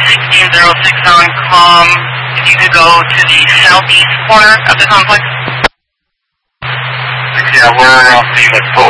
1606 on comm. If you could go to the southeast corner of the complex. Yeah, we're seeing a